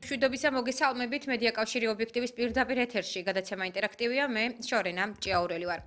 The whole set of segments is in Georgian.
მშვიდობისა მოგესალმებით მედია კავშირი ობიექტივის პირდაპირ ეთერში გადაცემა ინტერაქტივია მე შორენა ჭიაურელი ვარ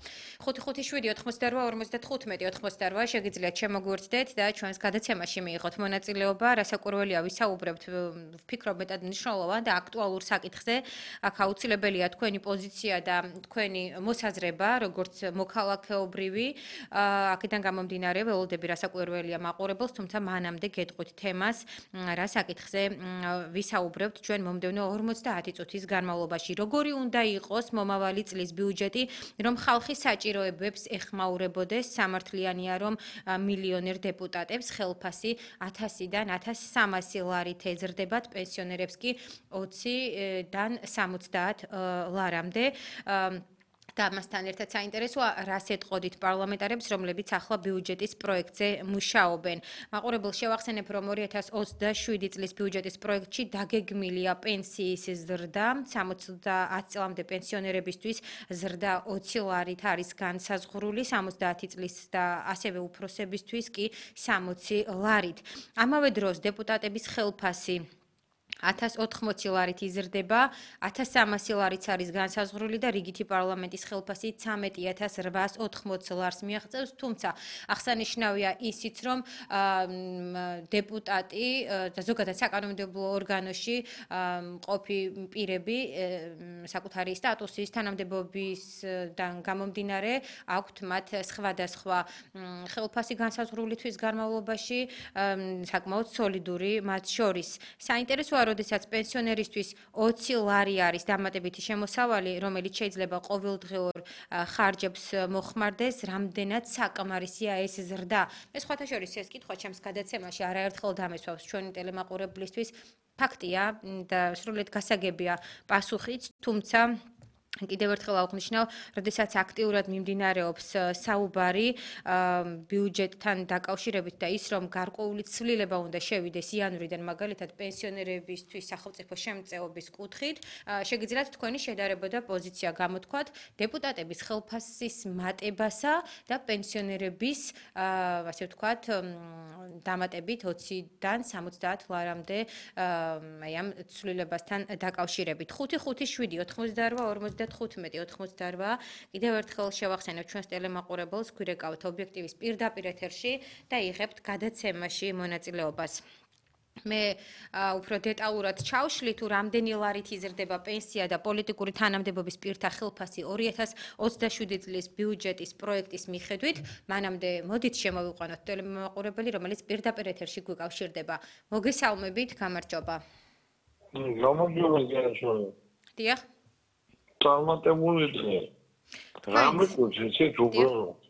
557-88-95-88 შეგიძლიათ შემოგვიერთდეთ და ჩვენს გადაცემაში მიიღოთ მონაწილეობა რასაკვირველია ვისაუბრებთ ვფიქრობ მეტად მნიშვნელოვან და აქტუალურ საკითხზე აქ აუცილებელია თქვენი პოზიცია და თქვენი მოსაზრება როგორც მოქალაქეობრივი აქედან გამომდინარე ველოდები რასაკვირველია მაყურებელს თუმცა მანამდე გეტყვით თემას რა საკითხზე ვისაუბრებთ ჩვენ მომდევნო 50 წუთის განმავლობაში. Როგორი უნდა იყოს მომავალი წლის ბიუჯეტი, რომ ხალხის საჭიროებებს ეხმაურებოდეს, სამართლიანია, რომ მილიონერ დეპუტატებს ხელფასი 1000-დან 1300 ლარით ეზრდებათ, პენსიონერებს კი 20-დან 70 ლარამდე. და ამასთან ერთად საინტერესოა რას ეტყოდით პარლამენტარებს, რომლებიც ახლა ბიუჯეტის პროექტზე მუშაობენ. მაყურებელს შევახსენებ, რომ 2027 წლის ბიუჯეტის პროექტში დაგეგმილია პენსიის ზრდა, 70 წლამდე პენსიონერებისთვის ზრდა 20 ლარით არის განსაზღვრული, 70 წლის და ასევე უფროსებისთვის კი 60 ლარით. ამავე დროს დეპუტატების ხელფასი 1080 ლარით იზრდება, 1300 ლარიც არის განსაზღვრული და რიგითი პარლამენტის ხელფასი 13880 ლარს მიაღწევს, თუმცა აღსანიშნავია ისიც, რომ დეპუტატი და ზოგადად საკანონმდებლო ორგანოში მყოფი პირები საკუთარი სტატუსის თანამდებობისგან გამომდინარე აქვთ მათ სხვადასხვა ხელფასი განსაზღვრული თვის განმავლობაში საკმაოდ სოლიდური მათ შორის. საინტერესოა როდესაც პენსიონერისთვის 20 ლარი არის დამატებითი შემოსავალი, რომელიც შეიძლება ყოველდღიურ ხარჯებს მოხმარდეს, რამდენად საკმარისია ეს ზრდა. მე სხვათა შორის ეს კითხვა ჩემს გადაცემაში არაერთხელ დამესვავს ჩვენი ტელემაყურებლისთვის. ფაქტია და სრულიად გასაგებია პასუხიც, თუმცა კიდევ ერთხელ აღვნიშნავ, როდესაც აქტიურად მიმდინარეობს საუბარი ბიუჯეტთან დაკავშირებით და ის, რომ გარკვეული ცვლილება უნდა შევიდეს იანვრიდან, მაგალითად პენსიონერებისთვის სახელმწიფო შემწეობის კუთხით, შეგიძლიათ თქვენი შედარება და პოზიცია გამოთქვათ დეპუტატების ხელფასის მატებასა და პენსიონერების, ასე ვთქვათ, დამატებით 20-დან 70 ლარამდე აი ამ ცვლილებასთან დაკავშირებით. 557-88 95-88 კიდევ ერთხელ შევახსენებთ ჩვენს ტელემაყურებელს, გვირეკავთ ობიექტივის პირდაპირ ეთერში და იღებთ გადაცემაში მონაწილეობას. მე უფრო დეტალურად ჩავშლი თუ რამდენი ლარით იზრდება პენსია და პოლიტიკური თანამდებობის პირთა ხელფასი 2027 წლის ბიუჯეტის პროექტის მიხედვით, მანამდე მოდით შემოვიყვანოთ ტელემაყურებელი, რომელიც პირდაპირ ეთერში გვიკავშირდება. მოგესალმებით, გამარჯობა. გამარჯობა, გიაშოვე. დიახ. წარმატებული დღე. რამე კუჩი უფრო